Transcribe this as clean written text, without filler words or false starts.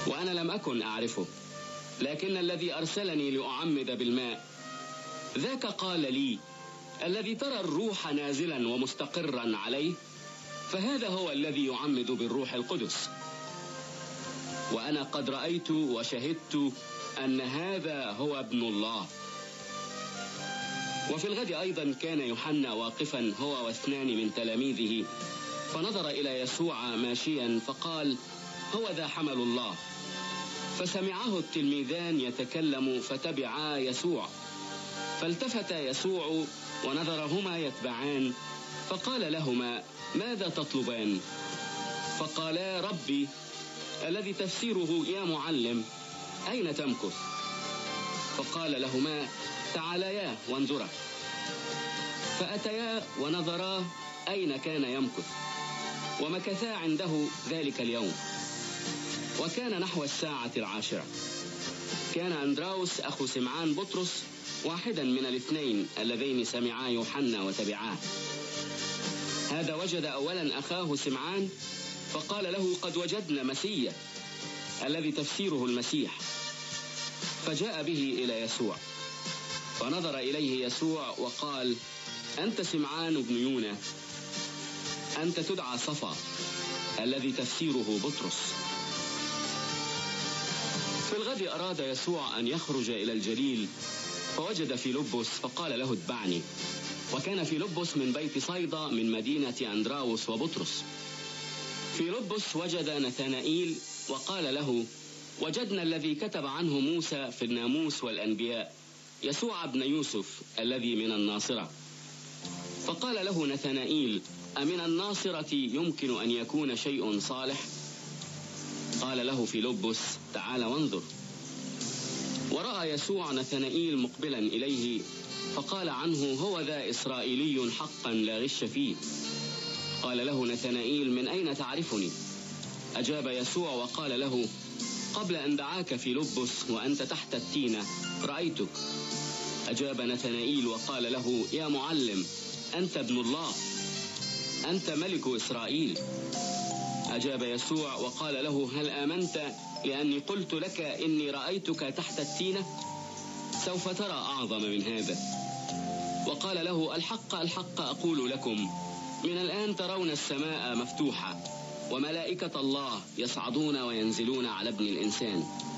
وأنا لم أكن أعرفه، لكن الذي أرسلني لأعمد بالماء ذاك قال لي: الذي ترى الروح نازلا ومستقرا عليه فهذا هو الذي يعمد بالروح القدس. وأنا قد رأيت وشهدت أن هذا هو ابن الله. وفي الغد أيضا كان يوحنا واقفا هو واثنان من تلاميذه، فنظر إلى يسوع ماشيا فقال: هو ذا حمل الله. فسمعه التلميذان يتكلم فتبعا يسوع، فالتفت يسوع ونظرهما يتبعان، فقال لهما: ماذا تطلبان؟ فقالا: ربي، الذي تفسيره يا معلم، أين تمكث؟ فقال لهما: تعاليا وانظرا. فأتيا ونظرا أين كان يمكث، ومكثا عنده ذلك اليوم. وكان نحو 10:00. كان أندراوس أخو سمعان بطرس واحدا من الاثنين اللذين سمعا يوحنا وتبعاه. هذا وجد أولا أخاه سمعان فقال له: قد وجدنا مسيا، الذي تفسيره المسيح. فجاء به إلى يسوع، فنظر إليه يسوع وقال: أنت سمعان بن يونا، أنت تدعى صفا، الذي تفسيره بطرس. في الغد أراد يسوع أن يخرج إلى الجليل، فوجد فيلبس فقال له: اتبعني. وكان فيلبس من بيت صيدا من مدينة أندراوس وبطرس. فيلبس وجد نثانائيل وقال له: وجدنا الذي كتب عنه موسى في الناموس والأنبياء، يسوع ابن يوسف الذي من الناصرة. فقال له نثانائيل: أمن الناصرة يمكن أن يكون شيء صالح؟ قال له فيلبس: تعال وانظر. ورأى يسوع نثانائيل مقبلا إليه، فقال عنه: هو ذا إسرائيلي حقا لا غش فيه. قال له نثانائيل: من أين تعرفني؟ أجاب يسوع وقال له: قبل أن دعاك فيلبس وأنت تحت التينة رأيتك. أجاب نثانائيل وقال له: يا معلم، أنت ابن الله، أنت ملك إسرائيل. أجاب يسوع وقال له: هل آمنت لأني قلت لك إني رأيتك تحت التينة؟ سوف ترى أعظم من هذا. وقال له: الحق الحق أقول لكم، من الآن ترون السماء مفتوحة وملائكة الله يصعدون وينزلون على ابن الإنسان.